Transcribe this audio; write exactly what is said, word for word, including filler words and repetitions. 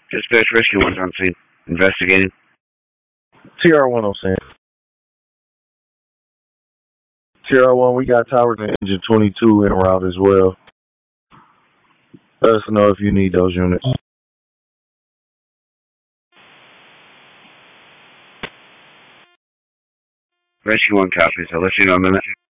Dispatch Rescue one's on scene. Investigating. T R one on scene. T R one, we got towers and engine twenty-two en route as well. Let us know if you need those units. Rescue one copies. I'll let you know in a minute.